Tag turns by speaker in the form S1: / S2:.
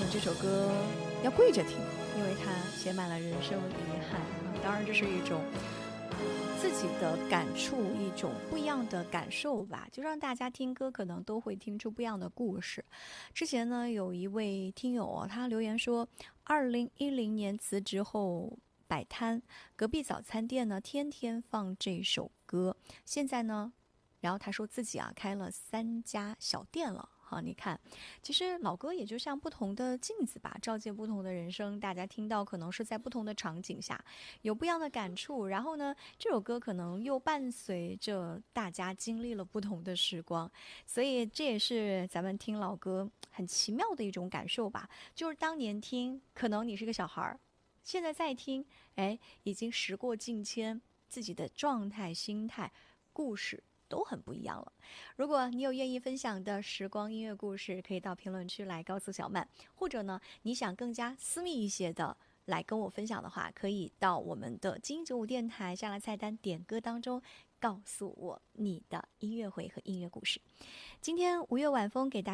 S1: 这首歌要跪着听，因为它写满了人生遗憾。当然这是一种自己的感触，一种不一样的感受吧，就让大家听歌可能都会听出不一样的故事。之前呢，有一位听友他留言说，2010年辞职后摆摊，隔壁早餐店呢天天放这首歌，现在呢，然后他说自己开了3家小店了。好，你看，其实老歌也就像不同的镜子吧，照见不同的人生。大家听到可能是在不同的场景下，有不一样的感触。然后呢，这首歌可能又伴随着大家经历了不同的时光，所以这也是咱们听老歌很奇妙的一种感受吧。就是当年听，可能你是个小孩儿，现在再听，已经时过境迁，自己的状态、心态、故事都很不一样了。如果你有愿意分享的时光音乐故事，可以到评论区来告诉小曼，或者呢，你想更加私密一些的来跟我分享的话，可以到我们的金95电台下来菜单点歌当中告诉我你的音乐会和音乐故事。今天5月晚风给大家